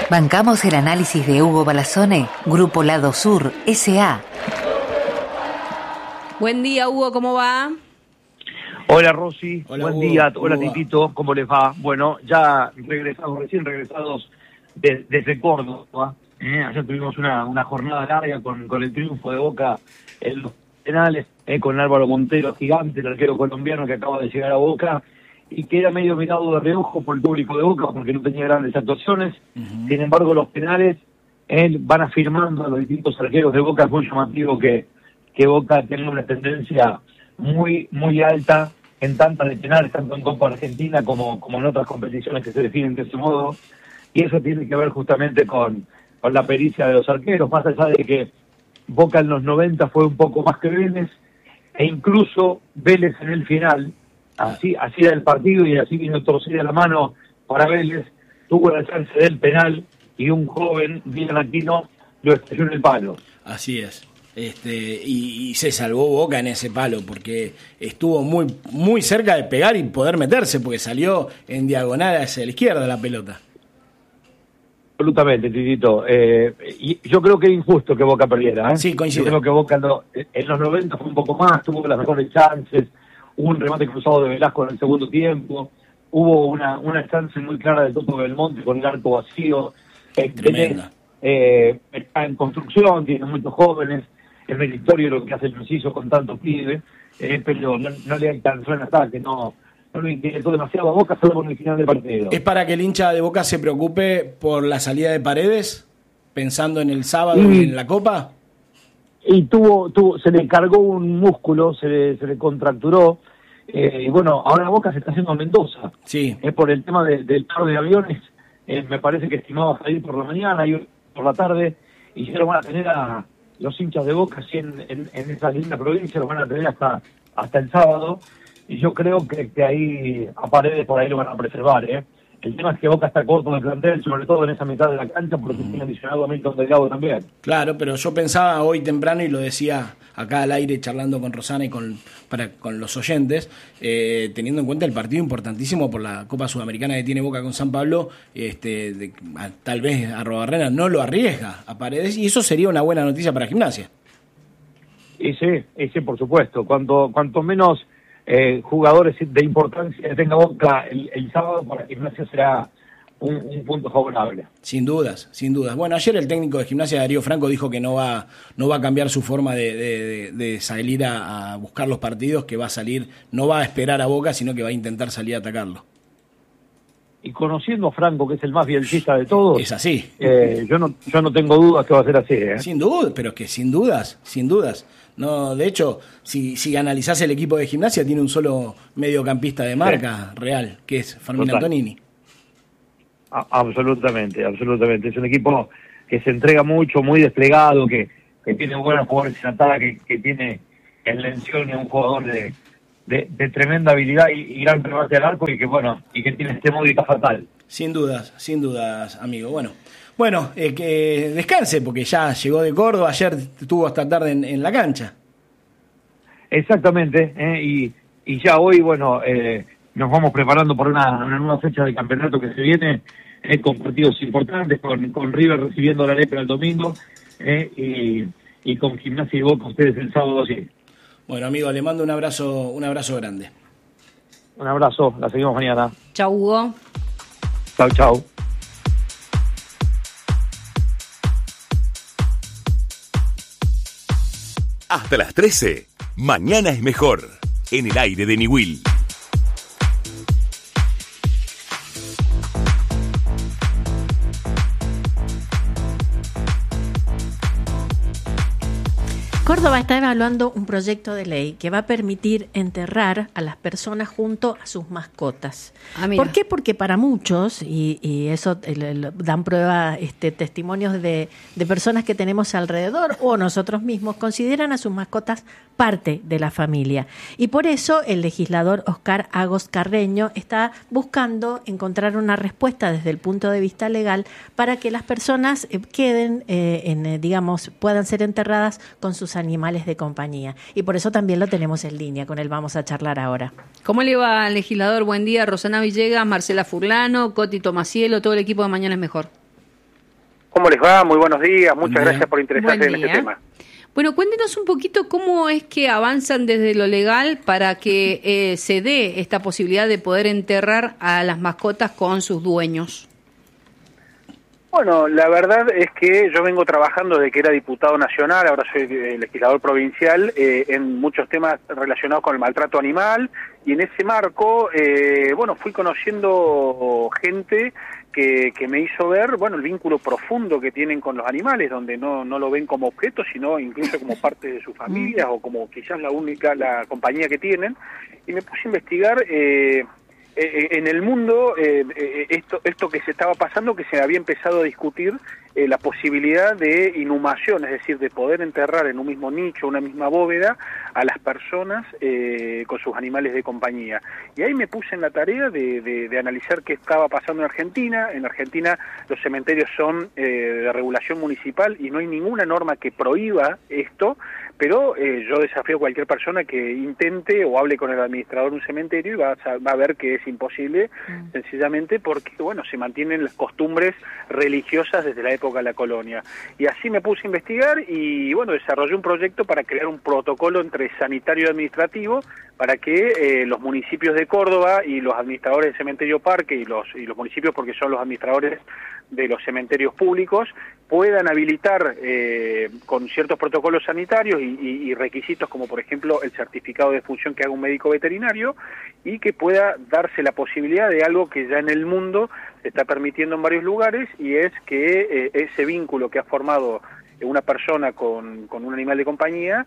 Bancamos el análisis de Hugo Balazzone, Grupo Lado Sur, S.A. Buen día, Hugo, ¿cómo va? Hola, Rosy. Hola, Buen Hugo. día. Hola, Hugo. Titito. ¿Cómo les va? Bueno, ya recién regresados desde Córdoba. Ayer tuvimos una jornada larga con el triunfo de Boca en los penales, con Álvaro Montero, gigante, el arquero colombiano que acaba de llegar a Boca y que era medio mirado de reojo por el público de Boca porque no tenía grandes actuaciones. Sin embargo, los penales van afirmando a los distintos arqueros de Boca. Es muy llamativo que Boca tenga una tendencia muy alta en tantas de penales, tanto en Copa Argentina como en otras competiciones que se definen de ese modo, y eso tiene que ver justamente con la pericia de los arqueros, más allá de que Boca en los 90 fue un poco más que Vélez, e incluso Vélez en el final, así era el partido y así vino torcida la mano para Vélez, tuvo la chance del penal y un joven, bien latino, lo estrelló en el palo. Así es. Y se salvó Boca en ese palo porque estuvo muy cerca de pegar y poder meterse porque salió en diagonal hacia la izquierda la pelota. Absolutamente, Titito. Y yo creo que es injusto que Boca perdiera. Sí, coincido. Yo creo que Boca en los 90 fue un poco más, tuvo las mejores chances, hubo un remate cruzado de Velasco en el segundo tiempo, hubo una chance muy clara de Toto Belmonte con el arco vacío. Tremenda. Está en construcción, tiene muchos jóvenes, es meritorio lo que hace el Luciso con tantos pibes, pero no le alcanzó en ataque, no lo interesó demasiado a Boca solo por el final del partido. ¿Es para que el hincha de Boca se preocupe por la salida de Paredes, pensando en el sábado y en la Copa? Y se le cargó un músculo, se le contracturó, y bueno, ahora Boca se está haciendo a Mendoza. Sí. Por el tema del paro de aviones, me parece que estimaba salir por la mañana y por la tarde, y ya lo van a tener a los hinchas de Boca así en esa linda provincia, lo van a tener hasta el sábado, y yo creo que ahí a Paredes por ahí lo van a preservar. El tema es que Boca está corto de plantel, sobre todo en esa mitad de la cancha, porque tiene adicionado a Milton Delgado también. Claro, pero yo pensaba hoy temprano, y lo decía acá al aire charlando con Rosana y con los oyentes, teniendo en cuenta el partido importantísimo por la Copa Sudamericana que tiene Boca con San Pablo, tal vez Arrobarrena no lo arriesga a Paredes, y eso sería una buena noticia para Gimnasia. Y sí, por supuesto. Cuanto menos jugadores de importancia tenga Boca el sábado, para Gimnasia será un punto favorable. Sin dudas. Bueno, ayer el técnico de Gimnasia, Darío Franco, dijo que no va a cambiar su forma de salir a buscar los partidos, que va a salir, no va a esperar a Boca, sino que va a intentar salir a atacarlo. Y conociendo a Franco, que es el más bielcista de todos, Es así. yo no tengo dudas que va a ser así. Sin duda, pero que sin dudas. No, de hecho, si analizás el equipo de Gimnasia, tiene un solo mediocampista de marca real, que es Fermín Antonini. Absolutamente. Es un equipo que se entrega mucho, muy desplegado, que tiene buenos jugadores en ataque, que tiene en Lencioni un jugador de tremenda habilidad y gran remate al arco, y que tiene este módica fatal. Sin dudas, amigo. Bueno, que descanse, porque ya llegó de Córdoba, ayer estuvo hasta tarde en la cancha. Exactamente, y ya hoy, nos vamos preparando por una nueva fecha de campeonato que se viene, con partidos importantes, con River recibiendo la Lepra el domingo, y con Gimnasia y Boca ustedes el sábado, sí. Bueno, amigo, le mando un abrazo grande. Un abrazo, la seguimos mañana. Chau, Hugo. Chau. Hasta las 13, mañana es mejor, en el aire de Niwil. Córdoba está evaluando un proyecto de ley que va a permitir enterrar a las personas junto a sus mascotas. ¿Por qué? Porque para muchos, y eso dan prueba testimonios de personas que tenemos alrededor o nosotros mismos, consideran a sus mascotas parte de la familia. Y por eso el legislador Oscar Agos Carreño está buscando encontrar una respuesta desde el punto de vista legal para que las personas queden, puedan ser enterradas con sus animales de compañía. Y por eso también lo tenemos en línea, con él vamos a charlar ahora. ¿Cómo le va al legislador? Buen día, Rosana Villegas, Marcela Furlano, Coti Tomasielo, todo el equipo de Mañana es Mejor. ¿Cómo les va? Muy buenos días. Muchas gracias por interesarse en este tema. Bueno, cuéntenos un poquito cómo es que avanzan desde lo legal para que se dé esta posibilidad de poder enterrar a las mascotas con sus dueños. Bueno, la verdad es que yo vengo trabajando desde que era diputado nacional, ahora soy legislador provincial, en muchos temas relacionados con el maltrato animal, y en ese marco, fui conociendo gente que me hizo ver, el vínculo profundo que tienen con los animales, donde no lo ven como objetos, sino incluso como parte de sus familias o como quizás la compañía que tienen, y me puse a investigar en el mundo esto que se estaba pasando, que se había empezado a discutir la posibilidad de inhumación, es decir, de poder enterrar en un mismo nicho, una misma bóveda, a las personas con sus animales de compañía. Y ahí me puse en la tarea de analizar qué estaba pasando en Argentina. En Argentina los cementerios son de regulación municipal y no hay ninguna norma que prohíba esto, pero yo desafío a cualquier persona que intente o hable con el administrador de un cementerio y va a ver que es imposible, sencillamente porque, se mantienen las costumbres religiosas desde la época de la colonia. Y así me puse a investigar y, desarrollé un proyecto para crear un protocolo entre sanitario y administrativo para que los municipios de Córdoba y los administradores del cementerio Parque y los municipios, porque son los administradores de los cementerios públicos, puedan habilitar con ciertos protocolos sanitarios y requisitos como por ejemplo el certificado de defunción que haga un médico veterinario, y que pueda darse la posibilidad de algo que ya en el mundo se está permitiendo en varios lugares, y es que ese vínculo que ha formado una persona con un animal de compañía,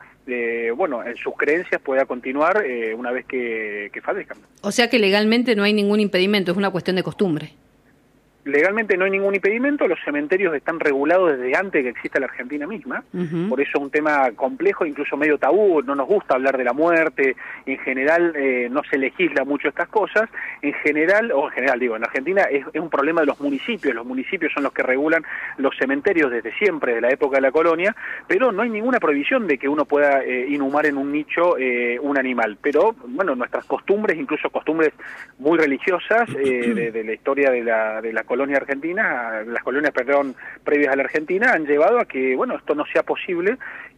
en sus creencias pueda continuar una vez que fallezcan. O sea que legalmente no hay ningún impedimento, es una cuestión de costumbre. Legalmente no hay ningún impedimento, los cementerios están regulados desde antes que exista la Argentina misma, por eso es un tema complejo, incluso medio tabú, no nos gusta hablar de la muerte, en general no se legisla mucho estas cosas, en Argentina es un problema de los municipios son los que regulan los cementerios desde siempre, de la época de la colonia, pero no hay ninguna prohibición de que uno pueda inhumar en un nicho un animal, pero nuestras costumbres, incluso costumbres muy religiosas de la historia de la colonia argentina, las colonias, previas a la Argentina, han llevado a que, esto no sea posible,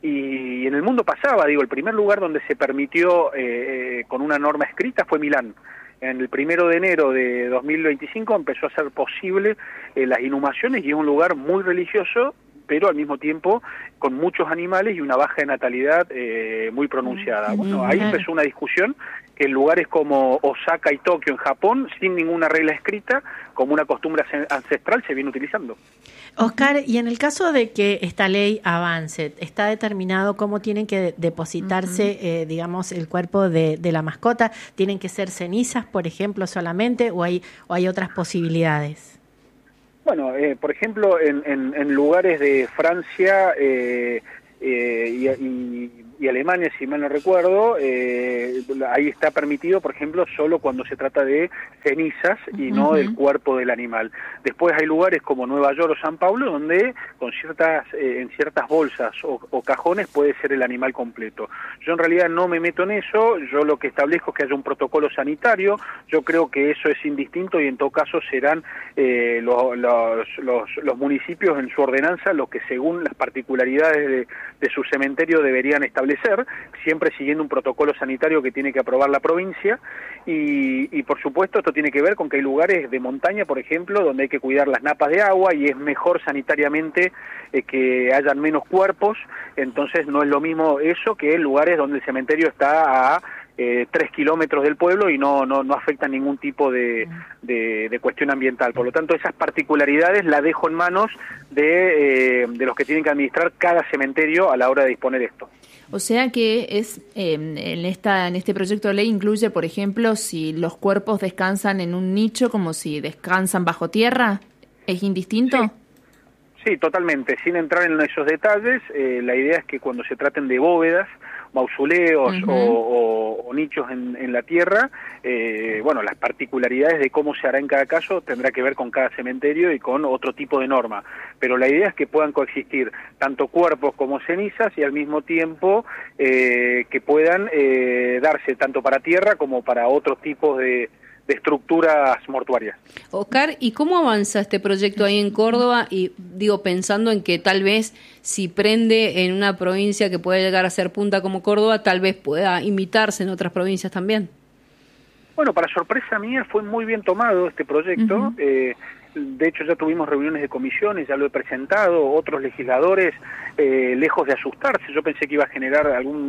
y en el mundo pasaba, el primer lugar donde se permitió con una norma escrita fue Milán. En el 1 de enero de 2025 empezó a ser posible las inhumaciones, y es un lugar muy religioso, pero al mismo tiempo con muchos animales y una baja de natalidad muy pronunciada. Ahí empezó una discusión que en lugares como Osaka y Tokio en Japón, sin ninguna regla escrita, como una costumbre ancestral, se viene utilizando. Oscar, y en el caso de que esta ley avance, ¿está determinado cómo tienen que depositarse, el cuerpo de la mascota? ¿Tienen que ser cenizas, por ejemplo, solamente, o hay otras posibilidades? Por ejemplo, en lugares de Francia y Alemania, si mal no recuerdo, ahí está permitido, por ejemplo, solo cuando se trata de cenizas y no del cuerpo del animal. Después hay lugares como Nueva York o San Pablo donde en ciertas bolsas o cajones puede ser el animal completo. Yo en realidad no me meto en eso, yo lo que establezco es que haya un protocolo sanitario, yo creo que eso es indistinto y en todo caso serán los municipios en su ordenanza los que según las particularidades de su cementerio deberían establecer, siempre siguiendo un protocolo sanitario que tiene que aprobar la provincia, y por supuesto esto tiene que ver con que hay lugares de montaña, por ejemplo, donde hay que cuidar las napas de agua y es mejor sanitariamente que hayan menos cuerpos, entonces no es lo mismo eso que en lugares donde el cementerio está a 3 kilómetros del pueblo y no afecta ningún tipo de cuestión ambiental. Por lo tanto, esas particularidades las dejo en manos de los que tienen que administrar cada cementerio a la hora de disponer esto. O sea que es en este proyecto de ley incluye, por ejemplo, si los cuerpos descansan en un nicho como si descansan bajo tierra, ¿es indistinto? Sí, totalmente. Sin entrar en esos detalles, la idea es que cuando se traten de bóvedas, mausoleos o nichos en la tierra, las particularidades de cómo se hará en cada caso tendrá que ver con cada cementerio y con otro tipo de norma, pero la idea es que puedan coexistir tanto cuerpos como cenizas y al mismo tiempo que puedan darse tanto para tierra como para otros tipos de estructuras mortuarias. Oscar, ¿y cómo avanza este proyecto ahí en Córdoba? Y digo, pensando en que tal vez si prende en una provincia que puede llegar a ser punta como Córdoba, tal vez pueda imitarse en otras provincias también. Bueno, para sorpresa mía fue muy bien tomado este proyecto. De hecho, ya tuvimos reuniones de comisiones, ya lo he presentado, otros legisladores, lejos de asustarse, yo pensé que iba a generar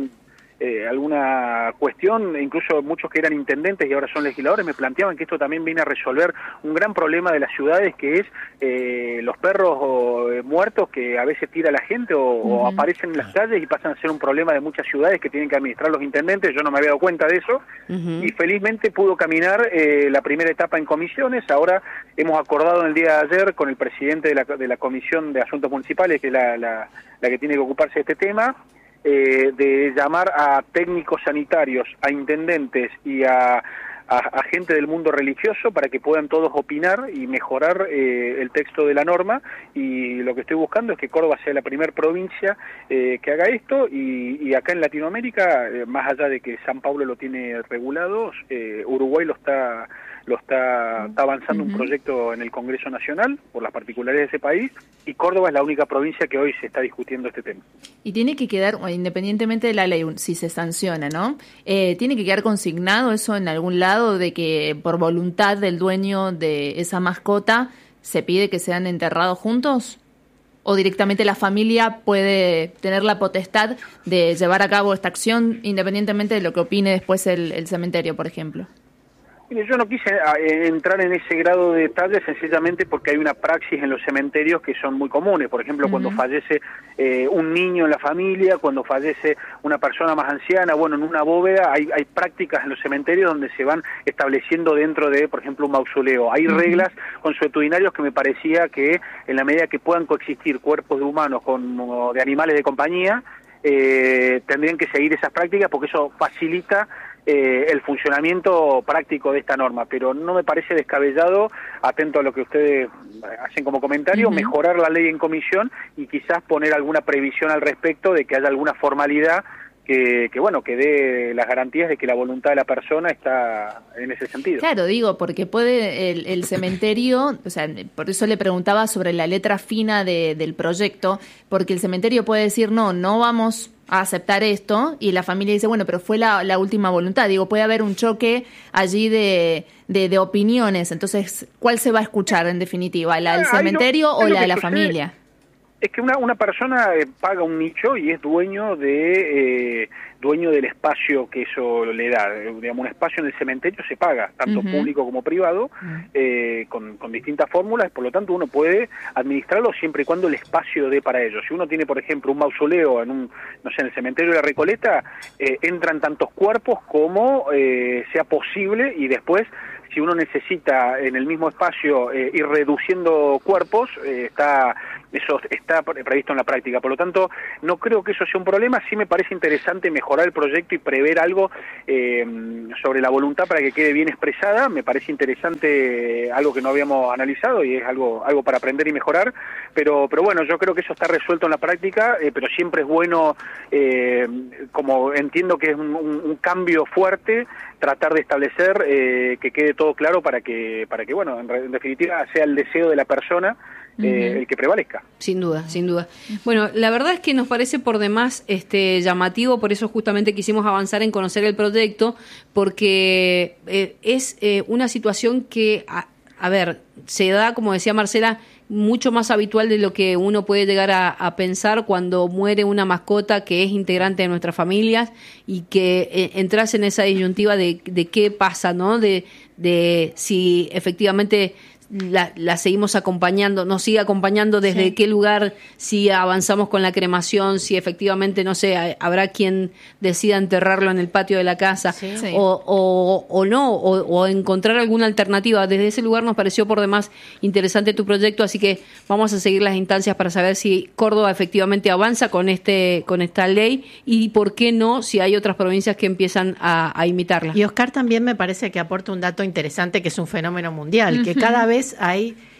alguna cuestión, incluso muchos que eran intendentes y ahora son legisladores me planteaban que esto también viene a resolver un gran problema de las ciudades, que es los perros muertos que a veces tira la gente o aparecen en las calles y pasan a ser un problema de muchas ciudades que tienen que administrar los intendentes. Yo no me había dado cuenta de eso y felizmente pudo caminar la primera etapa en comisiones. Ahora hemos acordado en el día de ayer con el presidente de la Comisión de Asuntos Municipales, que es la que tiene que ocuparse de este tema, de llamar a técnicos sanitarios, a intendentes y a gente del mundo religioso para que puedan todos opinar y mejorar el texto de la norma. Y lo que estoy buscando es que Córdoba sea la primer provincia que haga esto, y acá en Latinoamérica, más allá de que San Pablo lo tiene regulado, Uruguay lo está avanzando un proyecto en el Congreso Nacional por las particularidades de ese país, y Córdoba es la única provincia que hoy se está discutiendo este tema. Y tiene que quedar, independientemente de la ley, si se sanciona, ¿no? Tiene que quedar consignado eso en algún lado, de que por voluntad del dueño de esa mascota se pide que sean enterrados juntos, o directamente la familia puede tener la potestad de llevar a cabo esta acción independientemente de lo que opine después el cementerio, por ejemplo. Mire, yo no quise entrar en ese grado de detalle sencillamente porque hay una praxis en los cementerios que son muy comunes. Por ejemplo, cuando fallece un niño en la familia, cuando fallece una persona más anciana, bueno, en una bóveda hay prácticas en los cementerios donde se van estableciendo dentro de, por ejemplo, un mausoleo. Hay reglas consuetudinarias que me parecía que en la medida que puedan coexistir cuerpos de humanos con de animales de compañía, tendrían que seguir esas prácticas porque eso facilita el funcionamiento práctico de esta norma, pero no me parece descabellado, atento a lo que ustedes hacen como comentario, mejorar la ley en comisión y quizás poner alguna previsión al respecto de que haya alguna formalidad que dé las garantías de que la voluntad de la persona está en ese sentido. Claro, digo, porque puede el cementerio, o sea, por eso le preguntaba sobre la letra fina del proyecto, porque el cementerio puede decir, no vamos a aceptar esto, y la familia dice, bueno, pero fue la última voluntad. Digo, puede haber un choque allí de opiniones, entonces, ¿cuál se va a escuchar en definitiva? ¿La del cementerio o la de la familia? Es que una persona paga un nicho y es dueño del espacio que eso le da. Digamos, un espacio en el cementerio se paga, tanto público como privado, con distintas fórmulas, por lo tanto uno puede administrarlo siempre y cuando el espacio dé para ello. Si uno tiene, por ejemplo, un mausoleo en el cementerio de la Recoleta, entran tantos cuerpos como sea posible, y después, si uno necesita en el mismo espacio ir reduciendo cuerpos, eso está previsto en la práctica. Por lo tanto, no creo que eso sea un problema. Sí me parece interesante mejorar el proyecto y prever algo sobre la voluntad para que quede bien expresada. Me parece interesante, algo que no habíamos analizado, y es algo para aprender y mejorar. Pero bueno, yo creo que eso está resuelto en la práctica, pero siempre es bueno, como entiendo que es un cambio fuerte, tratar de establecer que quede todo claro para que bueno, en definitiva sea el deseo de la persona el que prevalezca. Sin duda. Bueno, la verdad es que nos parece por demás llamativo, por eso justamente quisimos avanzar en conocer el proyecto, porque es una situación que, a ver, se da, como decía Marcela, mucho más habitual de lo que uno puede llegar a pensar cuando muere una mascota que es integrante de nuestras familias, y que entras en esa disyuntiva de qué pasa, ¿no? De si efectivamente la seguimos acompañando, nos sigue acompañando desde qué lugar, si avanzamos con la cremación, si efectivamente, no sé, habrá quien decida enterrarlo en el patio de la casa, o no, o encontrar alguna alternativa. Desde ese lugar nos pareció por demás interesante tu proyecto, así que vamos a seguir las instancias para saber si Córdoba efectivamente avanza con esta ley, y por qué no, si hay otras provincias que empiezan a imitarla. Y Oscar también me parece que aporta un dato interesante, que es un fenómeno mundial, que cada vez hay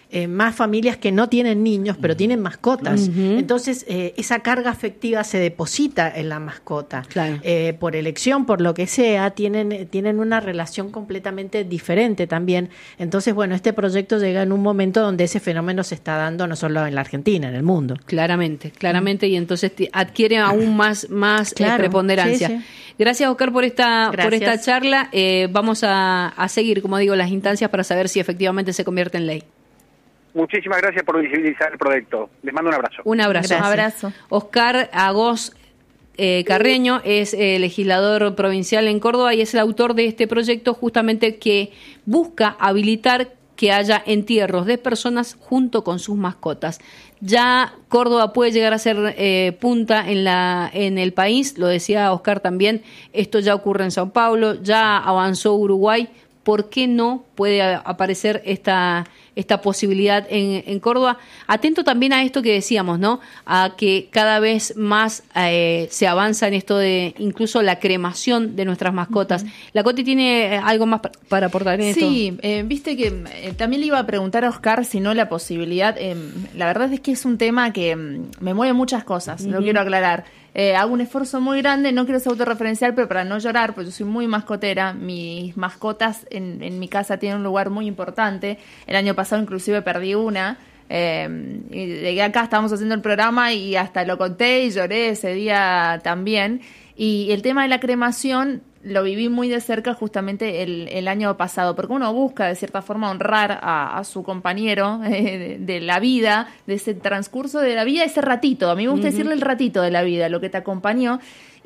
más familias que no tienen niños, pero tienen mascotas. Entonces, esa carga afectiva se deposita en la mascota. Claro. Por elección, por lo que sea, tienen una relación completamente diferente también. Entonces, bueno, este proyecto llega en un momento donde ese fenómeno se está dando no solo en la Argentina, en el mundo. Claramente, y entonces adquiere aún más claro, preponderancia. Sí. Gracias, Oscar, por esta charla. Vamos a seguir, como digo, las instancias para saber si efectivamente se convierte en ley. Muchísimas gracias por visibilizar el proyecto. Les mando un abrazo. Un abrazo. Gracias. Un abrazo. Oscar Agos Carreño es legislador provincial en Córdoba y es el autor de este proyecto justamente que busca habilitar que haya entierros de personas junto con sus mascotas. Ya Córdoba puede llegar a ser punta en el país, lo decía Oscar también, esto ya ocurre en Sao Paulo, ya avanzó Uruguay. ¿Por qué no puede aparecer esta posibilidad en Córdoba? Atento también a esto que decíamos, ¿no? A que cada vez más se avanza en esto de incluso la cremación de nuestras mascotas. ¿La Coti tiene algo más para aportar en esto? Sí, viste que también le iba a preguntar a Oscar si no la posibilidad. La verdad es que es un tema que me mueve muchas cosas, lo quiero aclarar. Hago un esfuerzo muy grande, no quiero ser autorreferencial, pero para no llorar, porque yo soy muy mascotera, mis mascotas en mi casa tienen un lugar muy importante. El año pasado inclusive perdí una, y llegué acá, estábamos haciendo el programa y hasta lo conté y lloré ese día también. Y el tema de la cremación lo viví muy de cerca justamente el año pasado, porque uno busca de cierta forma honrar a su compañero de la vida, de ese transcurso de la vida, ese ratito. A mí me gusta decirle el ratito de la vida, lo que te acompañó.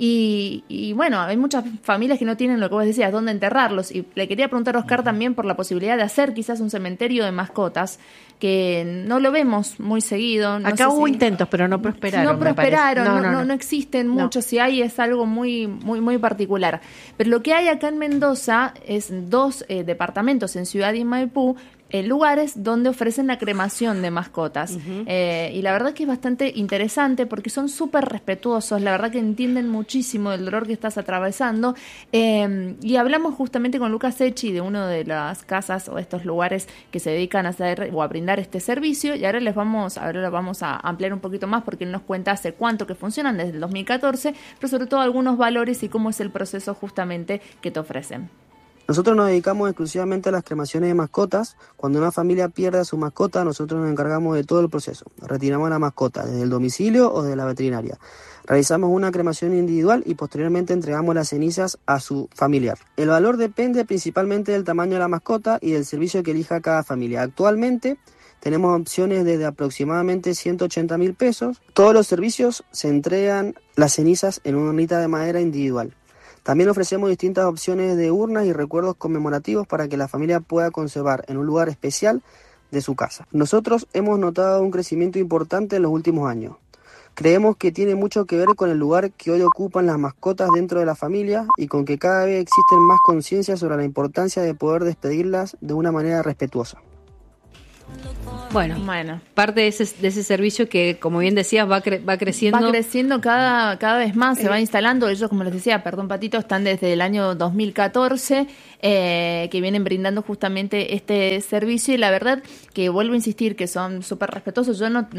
Y bueno, hay muchas familias que no tienen lo que vos decías, dónde enterrarlos. Y le quería preguntar a Oscar también por la posibilidad de hacer quizás un cementerio de mascotas, que no lo vemos muy seguido. No Acá hubo intentos, pero no prosperaron. No existen muchos. Si hay, es algo muy, muy, muy particular. Pero lo que hay acá en Mendoza es 2 departamentos en Ciudad y Maipú, lugares donde ofrecen la cremación de mascotas. Y la verdad es que es bastante interesante porque son súper respetuosos, la verdad que entienden muchísimo del dolor que estás atravesando. Y hablamos justamente con Lucas Echi de una de las casas o estos lugares que se dedican a hacer o a brindar este servicio, y ahora vamos a ampliar un poquito más porque él nos cuenta hace cuánto que funcionan, desde el 2014, pero sobre todo algunos valores y cómo es el proceso justamente que te ofrecen. Nosotros nos dedicamos exclusivamente a las cremaciones de mascotas. Cuando una familia pierde a su mascota, nosotros nos encargamos de todo el proceso. Retiramos la mascota desde el domicilio o de la veterinaria. Realizamos una cremación individual y posteriormente entregamos las cenizas a su familiar. El valor depende principalmente del tamaño de la mascota y del servicio que elija cada familia. Actualmente tenemos opciones desde aproximadamente 180.000 pesos. Todos los servicios se entregan las cenizas en una urnita de madera individual. También ofrecemos distintas opciones de urnas y recuerdos conmemorativos para que la familia pueda conservar en un lugar especial de su casa. Nosotros hemos notado un crecimiento importante en los últimos años. Creemos que tiene mucho que ver con el lugar que hoy ocupan las mascotas dentro de la familia y con que cada vez existen más conciencia sobre la importancia de poder despedirlas de una manera respetuosa. Bueno, parte de ese servicio que, como bien decías, va creciendo. Va creciendo cada vez más, se va instalando. Ellos, como les decía, Patito, están desde el año 2014, que vienen brindando justamente este servicio. Y la verdad que vuelvo a insistir que son súper respetuosos. Yo no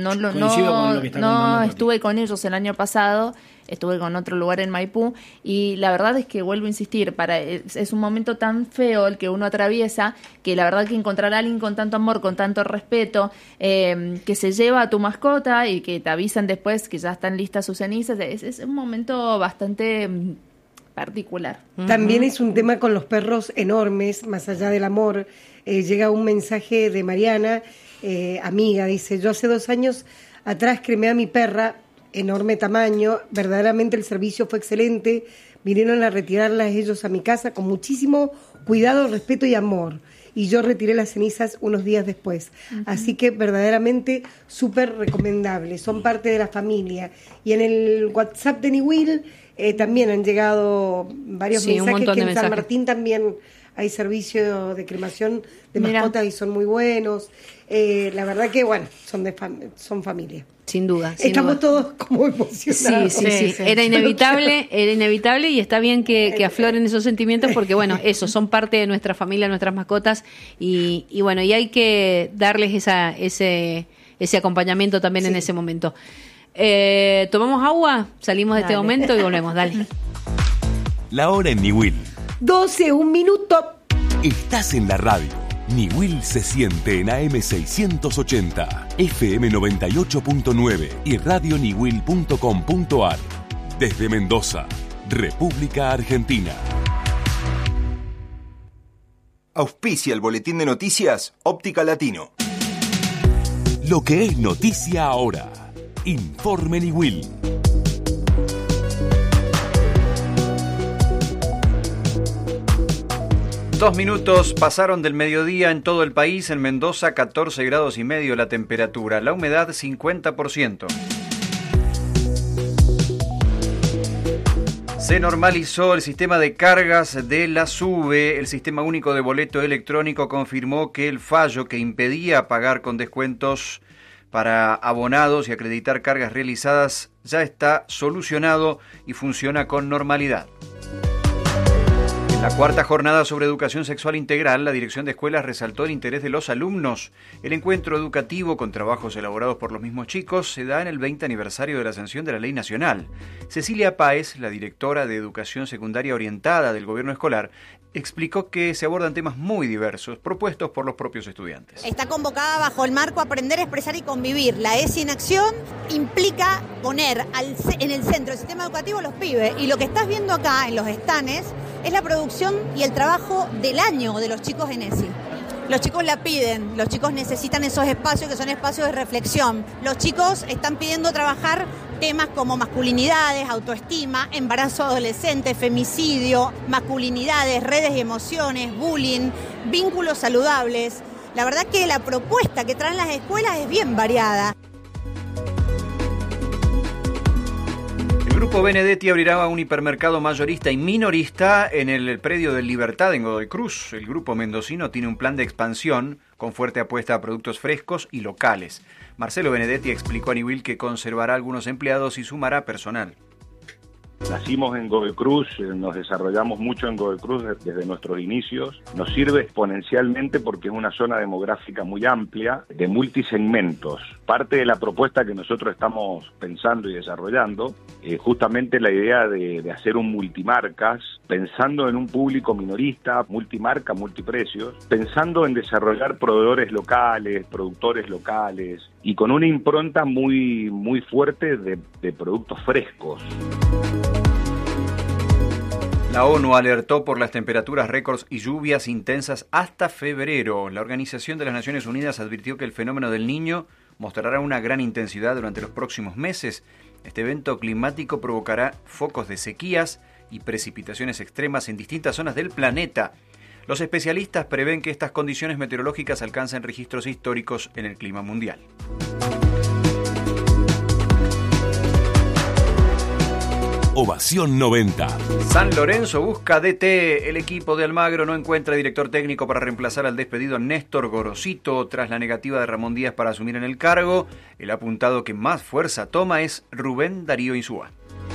estuve con ellos el año pasado, estuve con otro lugar en Maipú, y la verdad es que vuelvo a insistir, es un momento tan feo el que uno atraviesa, que la verdad que encontrar a alguien con tanto amor, con tanto respeto, que se lleva a tu mascota y que te avisan después que ya están listas sus cenizas, es un momento bastante particular. También es un tema con los perros enormes, más allá del amor. Llega un mensaje de Mariana, amiga, dice: yo hace 2 años atrás cremé a mi perra, enorme tamaño, verdaderamente el servicio fue excelente, vinieron a retirarlas ellos a mi casa con muchísimo cuidado, respeto y amor, y yo retiré las cenizas unos días después. Así que verdaderamente súper recomendable, son parte de la familia. Y en el WhatsApp de Niwil también han llegado varios mensajes, que en San Martín también hay servicio de cremación de mascotas y son muy buenos. La verdad que, bueno, son familia. Sin duda. Estamos todos como emocionados. Sí. Era inevitable y está bien que afloren esos sentimientos porque, bueno, son parte de nuestra familia, nuestras mascotas y bueno, y hay que darles ese acompañamiento también en ese momento. ¿Tomamos agua? Salimos de este momento y volvemos. Dale. La hora en Niwil. 12, 1 minuto. Estás en la radio. Niwil se siente en AM680, FM 98.9 y radioniwil.com.ar. Desde Mendoza, República Argentina. Auspicia el boletín de noticias Óptica Latino. Lo que es noticia ahora. Informe Niwil. Dos minutos pasaron del mediodía en todo el país. En Mendoza, 14 grados y medio la temperatura. La humedad, 50%. Se normalizó el sistema de cargas de la SUBE. El Sistema Único de Boleto Electrónico confirmó que el fallo que impedía pagar con descuentos para abonados y acreditar cargas realizadas ya está solucionado y funciona con normalidad. En la cuarta jornada sobre educación sexual integral, la Dirección de Escuelas resaltó el interés de los alumnos. El encuentro educativo con trabajos elaborados por los mismos chicos se da en el 20 aniversario de la sanción de la Ley Nacional. Cecilia Páez, la directora de Educación Secundaria Orientada del Gobierno Escolar, explicó que se abordan temas muy diversos, propuestos por los propios estudiantes. Está convocada bajo el marco Aprender, Expresar y Convivir. La ESI en acción implica poner en el centro del sistema educativo los pibes. Y lo que estás viendo acá en los estanes es la producción y el trabajo del año de los chicos en ESI. Los chicos la piden, los chicos necesitan esos espacios que son espacios de reflexión. Los chicos están pidiendo trabajar temas como masculinidades, autoestima, embarazo adolescente, femicidio, masculinidades, redes y emociones, bullying, vínculos saludables. La verdad que la propuesta que traen las escuelas es bien variada. El Grupo Benedetti abrirá un hipermercado mayorista y minorista en el predio del Libertad en Godoy Cruz. El grupo mendocino tiene un plan de expansión con fuerte apuesta a productos frescos y locales. Marcelo Benedetti explicó a Niwil que conservará algunos empleados y sumará personal. Nacimos en Godoy Cruz, nos desarrollamos mucho en Godoy Cruz desde nuestros inicios. Nos sirve exponencialmente porque es una zona demográfica muy amplia, de multisegmentos. Parte de la propuesta que nosotros estamos pensando y desarrollando, justamente la idea de hacer un multimarcas, pensando en un público minorista, multimarca, multiprecios, pensando en desarrollar proveedores locales, productores locales y con una impronta muy, muy fuerte de productos frescos. La ONU alertó por las temperaturas récords y lluvias intensas hasta febrero. La Organización de las Naciones Unidas advirtió que el fenómeno del Niño mostrará una gran intensidad durante los próximos meses. Este evento climático provocará focos de sequías y precipitaciones extremas en distintas zonas del planeta. Los especialistas prevén que estas condiciones meteorológicas alcancen registros históricos en el clima mundial. Ovación 90. San Lorenzo busca DT. El equipo de Almagro no encuentra director técnico para reemplazar al despedido Néstor Gorosito tras la negativa de Ramón Díaz para asumir en el cargo. El apuntado que más fuerza toma es Rubén Darío Insúa.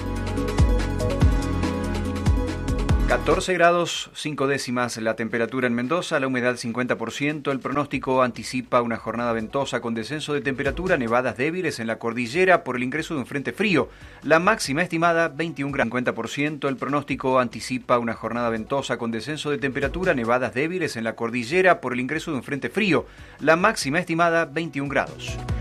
14 grados 5 décimas la temperatura en Mendoza, la humedad 50%, el pronóstico anticipa una jornada ventosa con descenso de temperatura, nevadas débiles en la cordillera por el ingreso de un frente frío, la máxima estimada 21 grados 50%, el pronóstico anticipa una jornada ventosa con descenso de temperatura, nevadas débiles en la cordillera por el ingreso de un frente frío, la máxima estimada 21 grados.